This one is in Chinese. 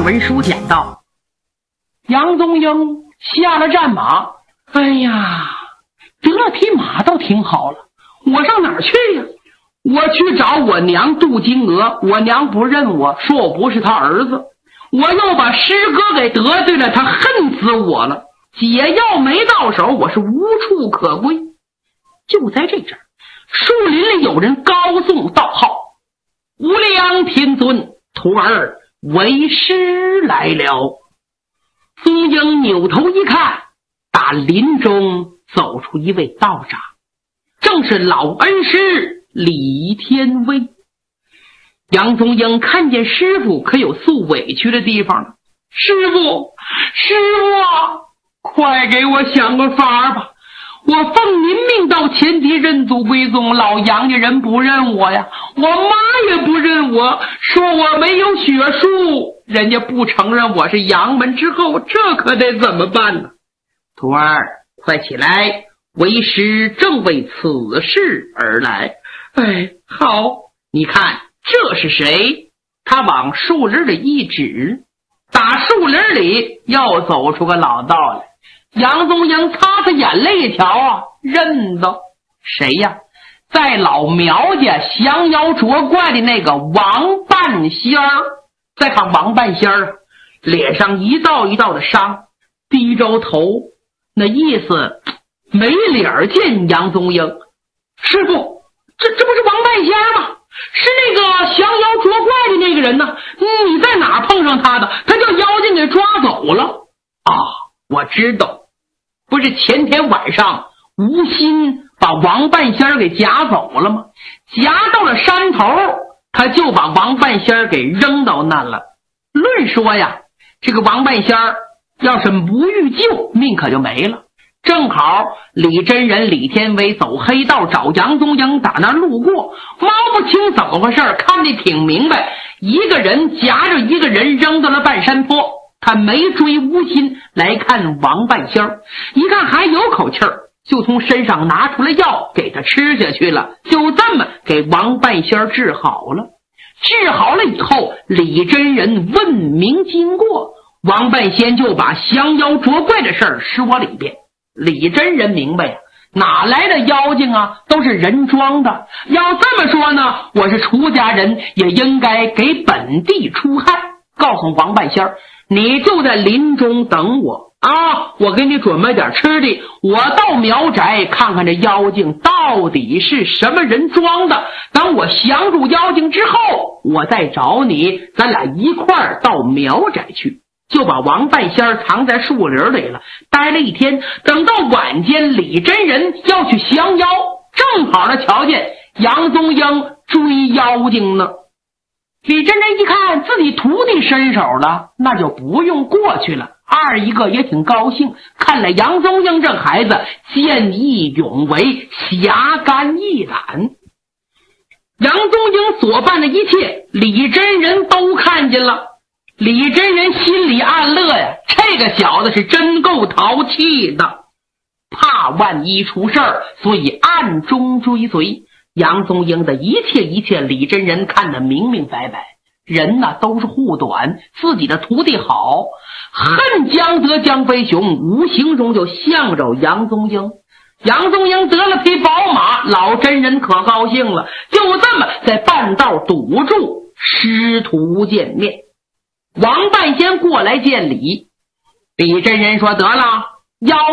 文书讲道：杨宗英下了战马，哎呀，得了匹马倒挺好了，我上哪儿去呀？我去找我娘杜金娥，我娘不认我，说我不是她儿子，我又把师哥给得罪了，他恨死我了。解药没到手，我是无处可归。就在这阵儿，树林里有人高颂道号：无量天尊，徒儿为师来了。宗英扭头一看，打林中走出一位道长，正是老恩师李天威。杨宗英看见师傅可有诉委屈的地方了。师傅啊，快给我想个法吧，我奉您命到前敌认祖归宗，老杨家人不认我呀，我妈也不认我，说我没有血书，人家不承认我是杨门之后，这可得怎么办呢？徒儿快起来，为师正为此事而来。哎，好，你看这是谁？他往树林里一指，打树林里又走出个老道来。杨宗英擦擦眼泪一瞧啊，认得谁呀？在老苗家降妖捉怪的那个王半仙儿。再看王半仙儿，脸上一道一道的伤，低着头，那意思没脸见杨宗英。师傅，这不是王半仙吗？是那个降妖捉怪的那个人呢？你在哪儿碰上他的？他叫妖精给抓走了啊！我知道，不是前天晚上无心把王半仙给夹走了吗？夹到了山头，他就把王半仙给扔到那了。论说呀，这个王半仙要是不欲救，命可就没了。正好李真人李天威走黑道找杨宗英，打那路过，摸不清怎么回事，看得挺明白，一个人夹着一个人扔到了半山坡。他没追无心来看王半仙，一看还有口气儿，就从身上拿出了药给他吃下去了，就这么给王半仙治好了。治好了以后，李真人问明经过，王半仙就把降妖捉怪的事儿说了一遍。李真人明白呀，哪来的妖精啊，都是人装的。要这么说呢，我是出家人，也应该给本地出汗。告诉王半仙，你就在林中等我啊，我给你准备点吃的，我到苗宅看看这妖精到底是什么人装的，等我降住妖精之后，我再找你，咱俩一块儿到苗宅去。就把王半仙藏在树林里了，待了一天，等到晚间李真人要去降妖，正好呢瞧见杨宗英追妖精呢。李真人一看自己徒弟伸手了，那就不用过去了。二一个也挺高兴，看来杨宗英这孩子见义勇为，侠肝义胆。杨宗英所办的一切，李真人都看见了。李真人心里暗乐呀，这个小子是真够淘气的，怕万一出事儿，所以暗中追随。杨宗英的一切李真人看得明明白白，人呢都是护短，自己的徒弟好，恨江泽江飞雄，无形中就向着杨宗英。杨宗英得了匹宝马，老真人可高兴了，就这么在半道堵住，师徒见面。王半仙过来见礼，李真人说得了，妖